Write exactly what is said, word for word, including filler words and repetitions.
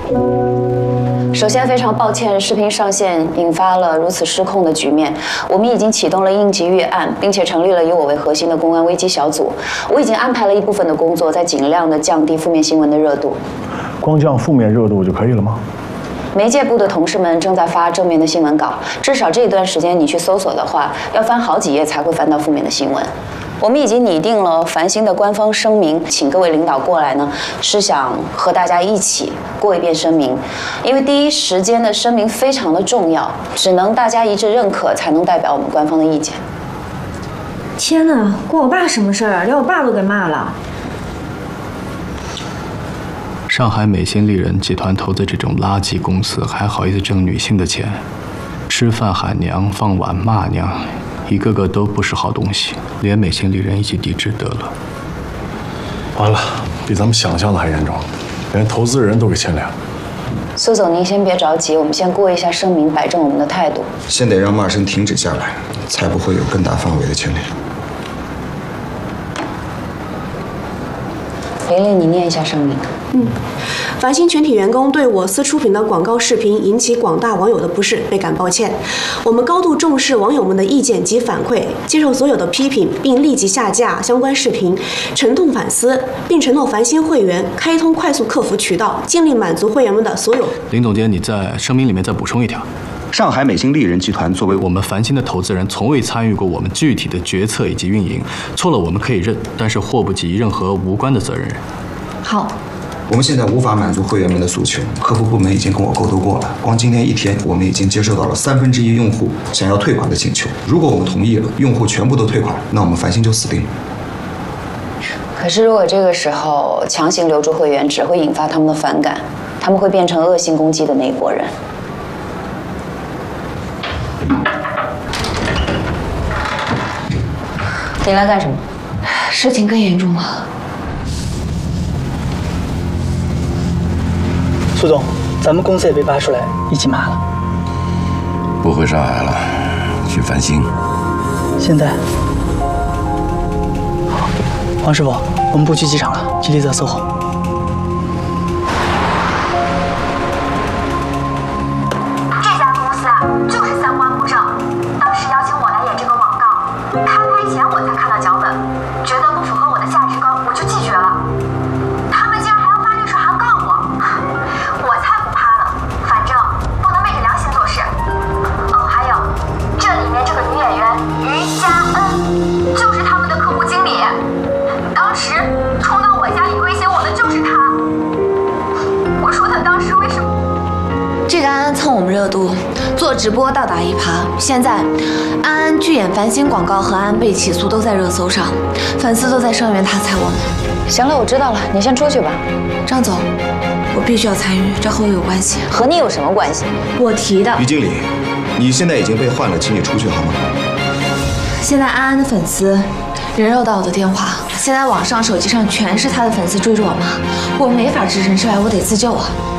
首先，非常抱歉，视频上线引发了如此失控的局面。我们已经启动了应急预案，并且成立了以我为核心的公关危机小组。我已经安排了一部分的工作，在尽量的降低负面新闻的热度。 光降负面热度就可以了吗？ 媒介部的同事们正在发正面的新闻稿，至少这一段时间你去搜索的话，要翻好几页才会翻到负面的新闻。我们已经拟定了繁星的官方声明，请各位领导过来呢，是想和大家一起过一遍声明，因为第一时间的声明非常的重要，只能大家一致认可，才能代表我们官方的意见。 天哪，关我爸什么事儿？连我爸都给骂了。 上海美心丽人集团投资这种垃圾公司，还好意思挣女性的钱？吃饭喊娘，放碗骂娘。一个个都不是好东西，连美心丽人一起抵制得了。 完了，比咱们想象的还严重，连投资人都给牵连了。 苏总，您先别着急，我们先过一下声明，摆正我们的态度。 先得让骂声停止下来，才不会有更大范围的牵连。 玲玲，你念一下声明。 嗯，繁星全体员工对我司出品的广告视频引起广大网友的不适，倍感抱歉。我们高度重视网友们的意见及反馈，接受所有的批评，并立即下架相关视频，沉痛反思，并承诺繁星会员开通快速客服渠道，尽力满足会员们的所有。 林总监，你在声明里面再补充一条。 上海美心丽人集团作为我们繁星的投资人，从未参与过我们具体的决策以及运营，错了我们可以认，但是祸不及任何无关的责任人。 好。 我们现在无法满足会员们的诉求，客服部门已经跟我沟通过了，光今天一天，我们已经接收到了三分之一用户想要退款的请求。如果我们同意了，用户全部都退款，那我们繁星就死定了。 可是如果这个时候强行留住会员，只会引发他们的反感，他们会变成恶性攻击的那一拨人。你来干什么？ 事情更严重了。 苏总，咱们公司也被扒出来，一起骂了。 不回上海了，去繁星。 现在，黄师傅，我们不去机场了，去丽泽 S O H O。 这家公司啊，就是三观不正。当时邀请我来演这个广告，开拍前我才看到脚本，觉得不符合我的价值观，我就拒绝了。他们竟然还要发律师函告我。我才不怕呢，反正不能昧着良心做事。哦，还有，这里面这个女演员于佳恩，就是他们的客户经理。当时冲到我家里威胁我的就是他。我说他当时为什么？ 这个安安蹭我们热度，做直播倒打一耙。现在，安安拒演繁星广告和安安被起诉都在热搜上，粉丝都在声援他踩我们。 行了，我知道了，你先出去吧。 张总。我必须要参与，这和我有关系。 和你有什么关系？ 我提的。 于经理，你现在已经被换了，请你出去好吗？ 现在安安的粉丝人肉到我的电话，现在网上、手机上全是他的粉丝追着我骂，我没法置身事外，我得自救啊。